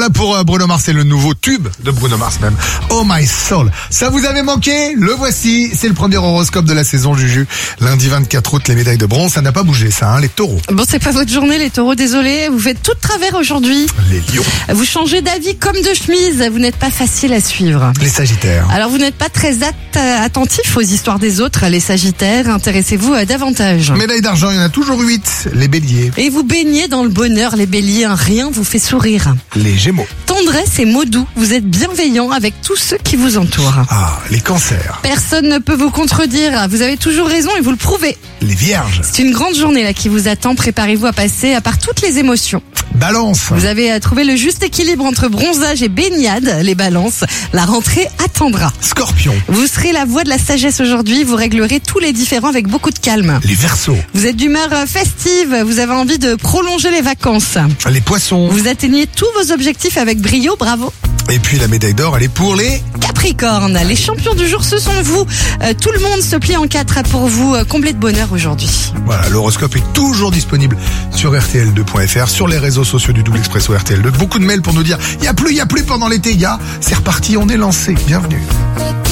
pour Bruno Mars, c'est le nouveau tube de Bruno Mars même. Oh my soul. Ça vous avait manqué? Le voici. C'est le premier horoscope de la saison, Juju. Lundi 24 août, les médailles de bronze. Ça n'a pas bougé, ça, hein, les taureaux. Bon, c'est pas votre journée, les taureaux, désolé. Vous faites tout de travers aujourd'hui. Les lions. Vous changez d'avis comme de chemise. Vous n'êtes pas facile à suivre. Les sagittaires. Alors, vous n'êtes pas très attentif aux histoires des autres, les sagittaires. Intéressez-vous davantage. Médaille d'argent, il y en a toujours 8. Les béliers. Et vous baignez dans le bonheur, les béliers. Rien vous fait sourire. Les gémeaux. Tendresse et mots doux. Vous êtes bienveillant avec tous ceux qui vous entourent. Ah, les cancers. Personne ne peut vous contredire. Vous avez toujours raison et vous le prouvez. Les vierges. C'est une grande journée là qui vous attend. Préparez-vous à passer par toutes les émotions. Balance. Vous avez trouvé le juste équilibre entre bronzage et baignade, les balances. La rentrée attendra. Scorpion. Vous serez la voix de la sagesse aujourd'hui. Vous réglerez tous les différends avec beaucoup de calme. Les verseaux. Vous êtes d'humeur festive. Vous avez envie de prolonger les vacances. Les poissons. Vous atteignez tous vos objectifs avec brio. Bravo. Et puis la médaille d'or, elle est pour les Capricorne. Les champions du jour, ce sont vous. Tout le monde se plie en 4 pour vous. Combler de bonheur aujourd'hui. Voilà, l'horoscope est toujours disponible sur RTL2.fr, sur les réseaux sociaux du Double Expresso RTL2. Beaucoup de mails pour nous dire, il y a plus pendant l'été, c'est reparti, on est lancé. Bienvenue.